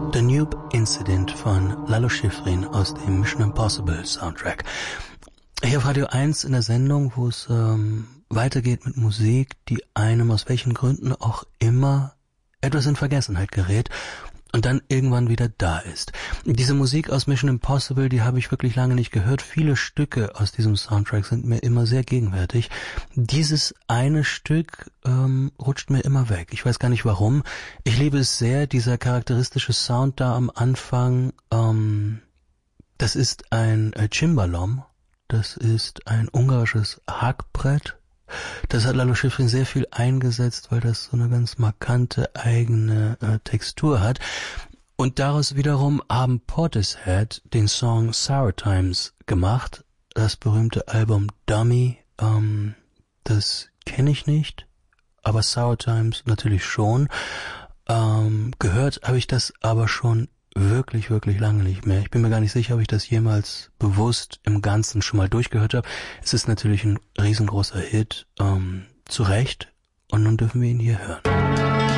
The Noob Incident von Lalo Schifrin aus dem Mission Impossible Soundtrack. Hier auf Radio 1 in der Sendung, wo es weitergeht mit Musik, die einem aus welchen Gründen auch immer etwas in Vergessenheit gerät und dann irgendwann wieder da ist. Diese Musik aus Mission Impossible, die habe ich wirklich lange nicht gehört. Viele Stücke aus diesem Soundtrack sind mir immer sehr gegenwärtig. Dieses eine Stück rutscht mir immer weg. Ich weiß gar nicht warum. Ich liebe es sehr, dieser charakteristische Sound da am Anfang. Das ist ein Cimbalom. Das ist ein ungarisches Hackbrett. Das hat Lalo Schifrin sehr viel eingesetzt, weil das so eine ganz markante eigene Textur hat. Und daraus wiederum haben Portishead den Song Sour Times gemacht. Das berühmte Album Dummy, das kenne ich nicht, aber Sour Times natürlich schon. Gehört habe ich das aber schon wirklich, wirklich lange nicht mehr. Ich bin mir gar nicht sicher, ob ich das jemals bewusst im Ganzen schon mal durchgehört habe. Es ist natürlich ein riesengroßer Hit, zu Recht. Und nun dürfen wir ihn hier hören.